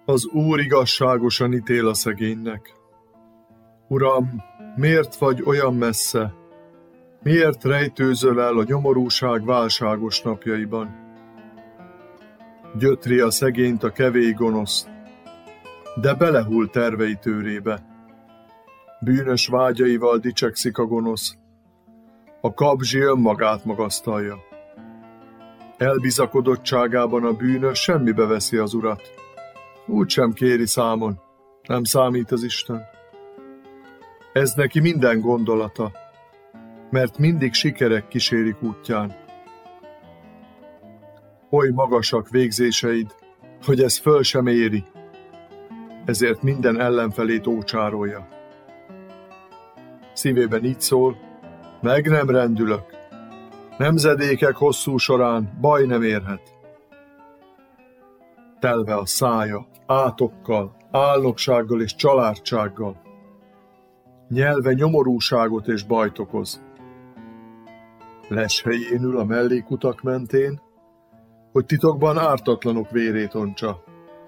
Az Úr igazságosan ítél a szegénynek. Uram, miért vagy olyan messze? Miért rejtőzöl el a nyomorúság válságos napjaiban? Gyötri a szegényt a kevély gonosz, de belehull tervei tőrébe. Bűnös vágyaival dicsekszik a gonosz, a kabzsi önmagát magasztalja. Elbizakodottságában a bűnös semmibe veszi az Urat. Úgysem kéri számon, nem számít az Isten. Ez neki minden gondolata, mert mindig sikerek kísérik útján. Oly magasak végzéseid, hogy ez föl sem éri, ezért minden ellenfelét ócsárolja. Szívében így szól, meg nem rendülök, nemzedékek hosszú során baj nem érhet. Telve a szája átokkal, álnoksággal és családsággal. Nyelve nyomorúságot és bajt okoz. Leshelyén ül a mellékutak mentén, hogy titokban ártatlanok vérét ontsa.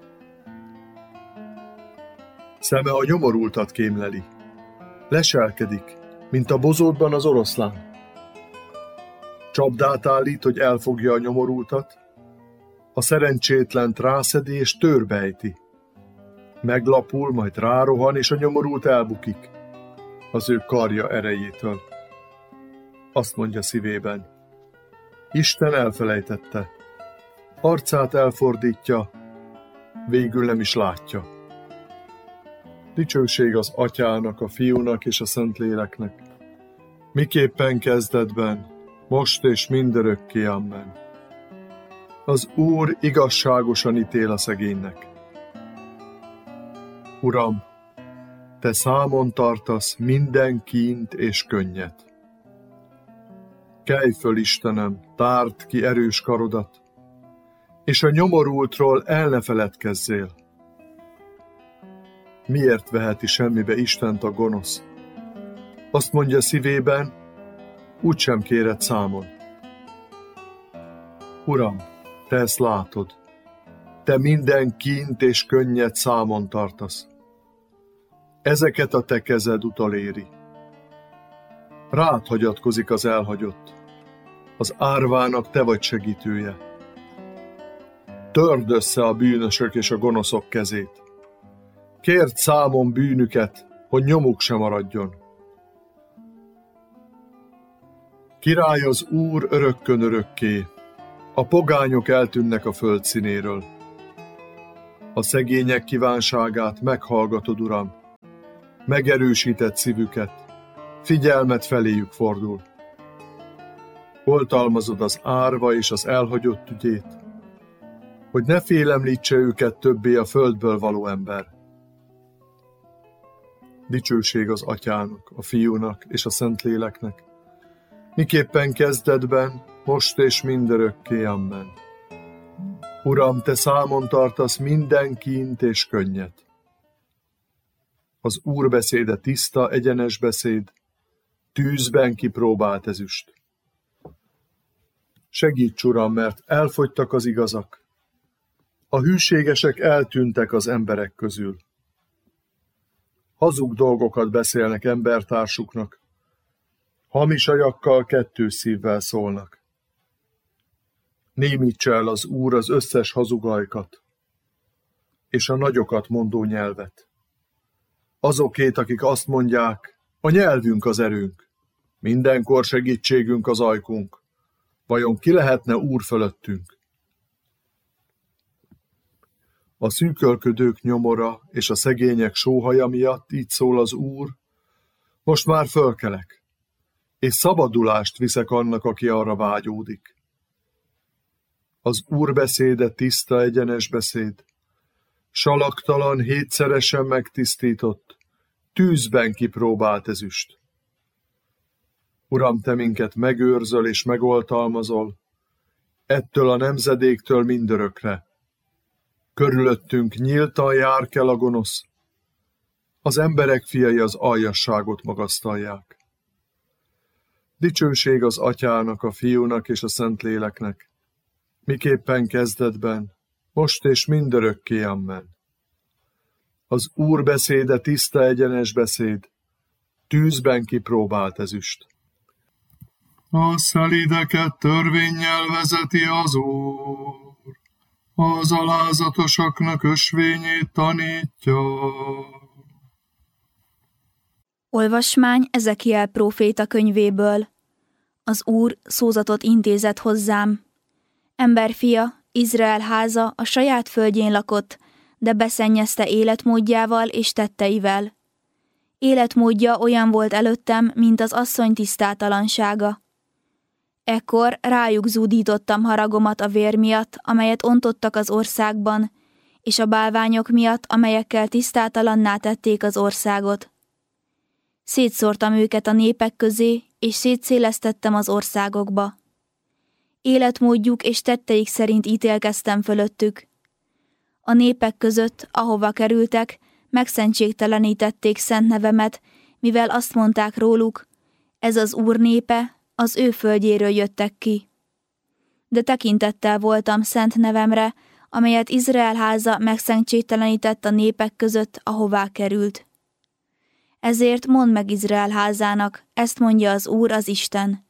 Szeme a nyomorultat kémleli. Leselkedik, mint a bozótban az oroszlán. Csapdát állít, hogy elfogja a nyomorultat, a szerencsétlent rászedi és törbejti. Meglapul, majd rárohan, és a nyomorult elbukik az ő karja erejétől. Azt mondja szívében, Isten elfelejtette, arcát elfordítja, végül nem is látja. Dicsőség az Atyának, a Fiúnak és a Szentléleknek, miképpen kezdetben, most és mindörökké, amen. Az Úr igazságosan ítél a szegénynek. Uram, te számon tartasz minden kínt és könnyet. Kelj föl, Istenem, tárd ki erős karodat, és a nyomorultról el ne feledkezzél. Miért veheti semmibe Istent a gonosz? Azt mondja szívében, úgysem kéred számon. Uram, te ezt látod, te minden kínt és könnyet számon tartasz. Ezeket a te kezed utaléri. Rád hagyatkozik az elhagyott, az árvának te vagy segítője. Törd össze a bűnösök és a gonoszok kezét. Kérd számon bűnüket, hogy nyomuk se maradjon. Király az Úr örökkön örökké, a pogányok eltűnnek a föld színéről. A szegények kívánságát meghallgatod, Uram, megerősített szívüket, figyelmet feléjük fordul. Oltalmazod az árva és az elhagyott ügyét, hogy ne félemlítse őket többé a földből való ember. Dicsőség az Atyának, a Fiúnak és a Szentléleknek, miképpen kezdetben, most és mindörökké, amen. Uram, te számon tartasz minden kínt és könnyet. Az Úr beszéde tiszta, egyenes beszéd, tűzben kipróbált ezüst. Segíts, Uram, mert elfogytak az igazak. A hűségesek eltűntek az emberek közül. Hazug dolgokat beszélnek embertársuknak, hamis ajakkal kettős szívvel szólnak. Némítsa el az Úr az összes hazugajkat, és a nagyokat mondó nyelvet. Azokét, akik azt mondják, a nyelvünk az erőnk, mindenkor segítségünk az ajkunk, vajon ki lehetne Úr fölöttünk? A szűkölködők nyomora és a szegények sóhaja miatt így szól az Úr, most már fölkelek, és szabadulást viszek annak, aki arra vágyódik. Az Úr beszéde tiszta, egyenes beszéd, salaktalan, hétszeresen megtisztított, tűzben kipróbált ezüst. Uram, te minket megőrzöl és megoltalmazol, ettől a nemzedéktől mindörökre. Körülöttünk nyíltan járkel a gonosz, az emberek fiai az aljasságot magasztalják. Dicsőség az Atyának, a Fiúnak és a Szentléleknek, miképpen kezdetben, most és mindörökké, amen. Az Úr beszéde tiszta, egyenes beszéd, tűzben kipróbált ezüst. A szelídeket törvénnyel vezeti az Úr, az alázatosaknak ösvényét tanítja. Olvasmány Ezekiel próféta könyvéből. Az Úr szózatot intézett hozzám. Emberfia, Izrael háza a saját földjén lakott, de beszennyezte életmódjával és tetteivel. Életmódja olyan volt előttem, mint az asszony tisztátalansága. Ekkor rájuk zúdítottam haragomat a vér miatt, amelyet ontottak az országban, és a bálványok miatt, amelyekkel tisztátalanná tették az országot. Szétszórtam őket a népek közé, és szétszélesztettem az országokba. Életmódjuk és tetteik szerint ítélkeztem fölöttük. A népek között, ahova kerültek, megszentségtelenítették szent nevemet, mivel azt mondták róluk, ez az Úr népe, az ő földjéről jöttek ki. De tekintettel voltam szent nevemre, amelyet Izrael háza megszentségtelenített a népek között, ahová került. Ezért mondd meg Izrael házának, ezt mondja az Úr, az Isten.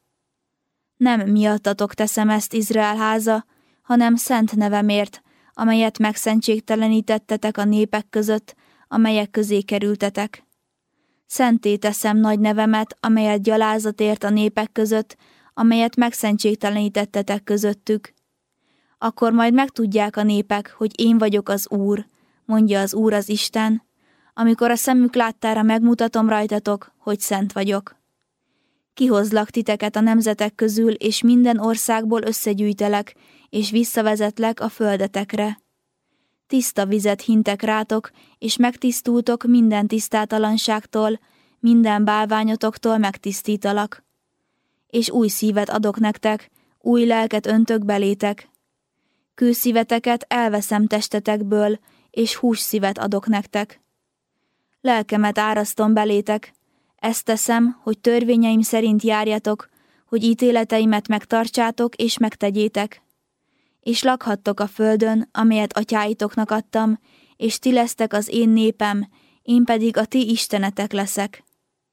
Nem miattatok teszem ezt, Izrael háza, hanem szent nevemért, amelyet megszentségtelenítettetek a népek között, amelyek közé kerültetek. Szenté teszem nagy nevemet, amelyet gyalázatért a népek között, amelyet megszentségtelenítettetek közöttük. Akkor majd megtudják a népek, hogy én vagyok az Úr, mondja az Úr, az Isten, amikor a szemük láttára megmutatom rajtatok, hogy szent vagyok. Kihozlak titeket a nemzetek közül, és minden országból összegyűjtelek, és visszavezetlek a földetekre. Tiszta vizet hintek rátok, és megtisztultok minden tisztátalanságtól, minden bálványotoktól megtisztítalak. És új szívet adok nektek, új lelket öntök belétek. Kőszíveteket elveszem testetekből, és hússzívet adok nektek. Lelkemet árasztom belétek, ezt teszem, hogy törvényeim szerint járjatok, hogy ítéleteimet megtartsátok és megtegyétek. És lakhattok a földön, amelyet atyáitoknak adtam, és ti lesztek az én népem, én pedig a ti istenetek leszek.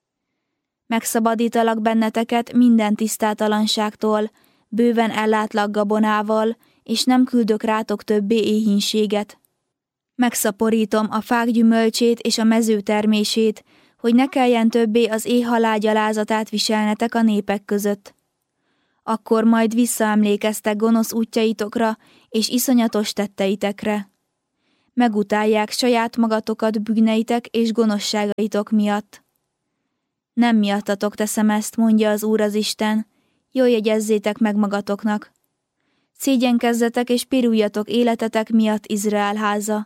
Megszabadítalak benneteket minden tisztátalanságtól, bőven ellátlak gabonával, és nem küldök rátok többé éhínséget. Megszaporítom a fák gyümölcsét és a mező termését, hogy ne kelljen többé az éhhalál gyalázatát viselnetek a népek között. Akkor majd visszaemlékeztek gonosz útjaitokra és iszonyatos tetteitekre. Megutálják saját magatokat bűneitek és gonoszságaitok miatt. Nem miattatok teszem ezt, mondja az Úr, az Isten, jól jegyezzétek meg magatoknak. Szégyenkezzetek és piruljatok életetek miatt, Izrael háza.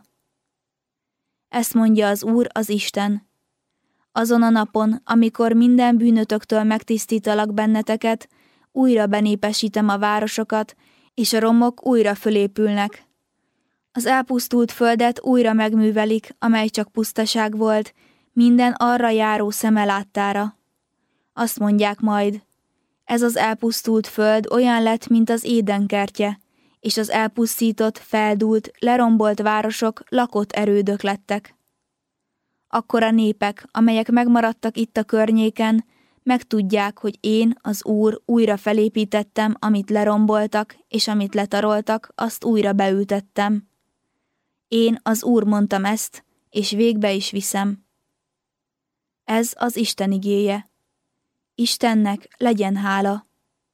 Ezt mondja az Úr, az Isten. Azon a napon, amikor minden bűnötöktől megtisztítalak benneteket, újra benépesítem a városokat, és a romok újra fölépülnek. Az elpusztult földet újra megművelik, amely csak pusztaság volt, minden arra járó szeme láttára. Azt mondják majd, ez az elpusztult föld olyan lett, mint az Éden kertje, és az elpusztított, feldúlt, lerombolt városok lakott erődök lettek. Akkor a népek, amelyek megmaradtak itt a környéken, megtudják, hogy én, az Úr, újra felépítettem, amit leromboltak, és amit letaroltak, azt újra beültettem. Én, az Úr mondtam ezt, és végbe is viszem. Ez az Isten igéje. Istennek legyen hála.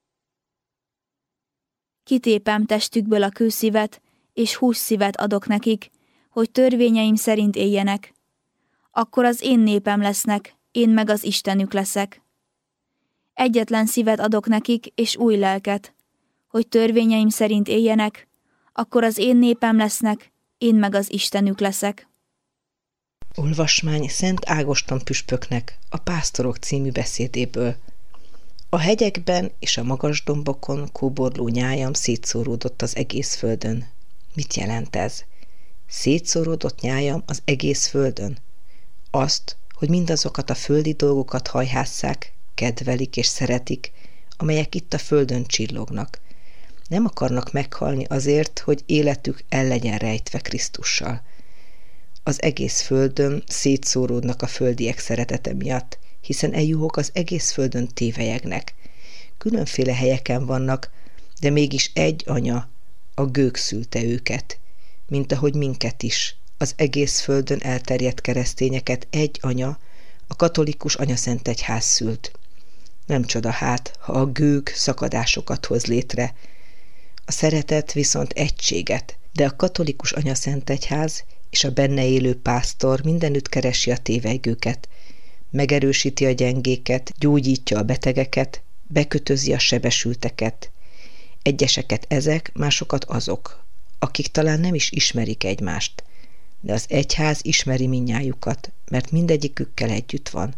Kitépem testükből a kőszívet, és hússzívet adok nekik, hogy törvényeim szerint éljenek. Akkor az én népem lesznek, én meg az Istenük leszek. Egyetlen szívet adok nekik, és új lelket, hogy törvényeim szerint éljenek, akkor az én népem lesznek, én meg az Istenük leszek. Olvasmány Szent Ágoston püspöknek a Pásztorok című beszédéből. A hegyekben és a magas dombokon kóborló nyájam szétszóródott az egész földön. Mit jelent ez? Szétszóródott nyájam az egész földön? Azt, hogy mindazokat a földi dolgokat hajhásszák, kedvelik és szeretik, amelyek itt a földön csillognak. Nem akarnak meghalni azért, hogy életük el legyen rejtve Krisztussal. az egész földön szétszóródnak a földiek szeretete miatt, hiszen juhok az egész földön tévelyegnek. Különféle helyeken vannak, de mégis egy anya, a gőg szülte őket, mint ahogy minket is, az egész földön elterjedt keresztényeket egy anya, a katolikus anyaszentegyház szült. Nem csoda hát, ha a gőg szakadásokat hoz létre. A szeretet viszont egységet, de a katolikus anyaszentegyház és a benne élő pásztor mindenütt keresi a tévelygőket, megerősíti a gyengéket, gyógyítja a betegeket, bekötözi a sebesülteket. Egyeseket ezek, másokat azok, akik talán nem is ismerik egymást, de az egyház ismeri mindnyájukat, mert mindegyikükkel együtt van.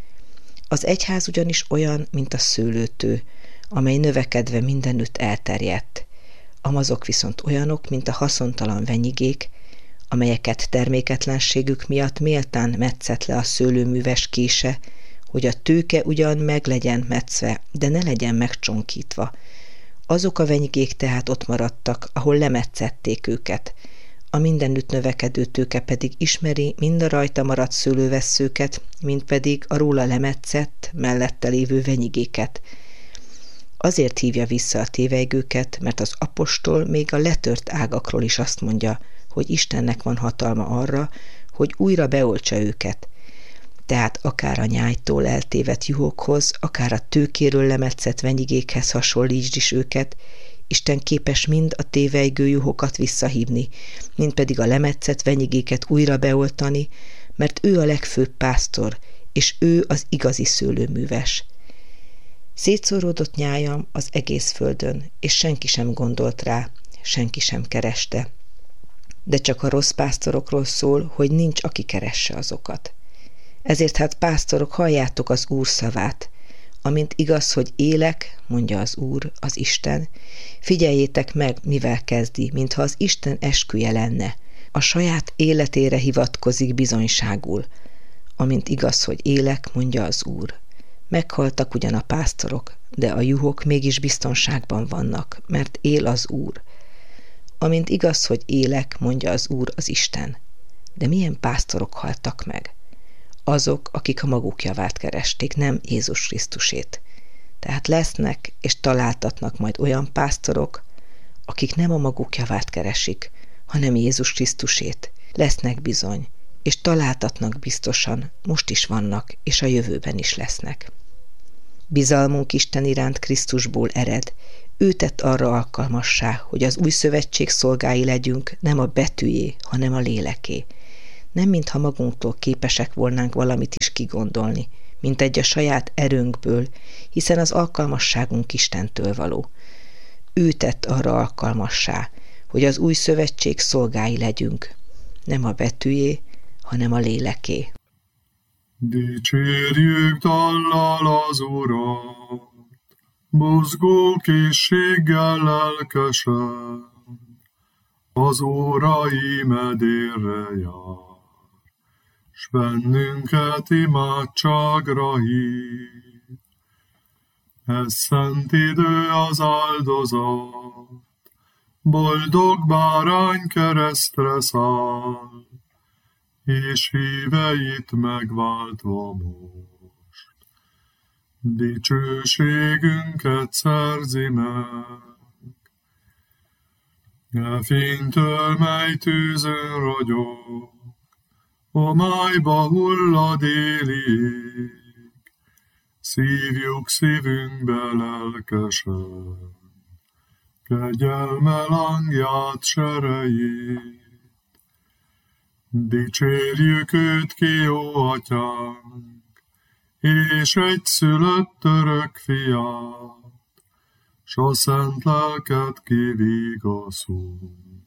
Az egyház ugyanis olyan, mint a szőlőtő, amely növekedve mindenütt elterjedt. A mazok viszont olyanok, mint a haszontalan venyigék, amelyeket terméketlenségük miatt méltán metszett le a szőlőműves kése, hogy a tőke ugyan meg legyen metszve, de ne legyen megcsonkítva. Azok a venyigék tehát ott maradtak, ahol lemetszették őket. A mindenütt növekedő tőke pedig ismeri mind a rajta maradt szőlővesszőket, mind pedig a róla lemetszett, mellette lévő venyigéket. Azért hívja vissza a tévelygőket, mert az apostol még a letört ágakról is azt mondja, hogy Istennek van hatalma arra, hogy újra beoltsa őket. Tehát akár a nyájtól eltévedt juhokhoz, akár a tőkéről lemetszett venyigékhez hasonlítsd is őket, Isten képes mind a tévelygő juhokat visszahívni, mind pedig a lemetszett venyigéket újra beoltani, mert ő a legfőbb pásztor, és ő az igazi szőlőműves. Szétszóródott nyájam az egész földön, és senki sem gondolt rá, senki sem kereste. De csak a rossz pásztorokról szól, hogy nincs, aki keresse azokat. Ezért hát, pásztorok, halljátok az Úr szavát. Amint igaz, hogy élek, mondja az Úr, az Isten, figyeljétek meg, mivel kezdi, mintha az Isten esküje lenne. A saját életére hivatkozik bizonyságul. Amint igaz, hogy élek, mondja az Úr. Meghaltak ugyan a pásztorok, de a juhok mégis biztonságban vannak, mert él az Úr. Amint igaz, hogy élek, mondja az Úr, az Isten. De milyen pásztorok haltak meg? Azok, akik a maguk javát keresték, nem Jézus Krisztusét. Tehát lesznek és találtatnak majd olyan pásztorok, akik nem a maguk javát keresik, hanem Jézus Krisztusét. Lesznek bizony, és találtatnak biztosan, most is vannak, és a jövőben is lesznek. Bizalmunk Isten iránt Krisztusból ered, ő tett arra alkalmassá, hogy az új szövetség szolgái legyünk, nem a betűjé, hanem a léleké. Nem mintha magunktól képesek volnánk valamit is kigondolni, mint egy a saját erőnkből, hiszen az alkalmasságunk Istentől való. Ő tett arra alkalmassá, hogy az új szövetség szolgái legyünk, nem a betűjé, hanem a léleké. Dicsérjük dallal az Urat, mozgó készséggel lelkesen, az órai medérre jár, s bennünket imádságra hív. Ez szent idő az áldozat, boldog bárány keresztre száll, és híveit megváltva most, dicsőségünket szerzi meg. E fénytől, mely tűzön ragyog, homályba hullad éli ég, szívjuk szívünkbe lelkesen, kegyelme lángját serejét. Dicsérjük őt ki, jó atyánk, és egyszülött örök fiát, s a szent lelket kivigaszul.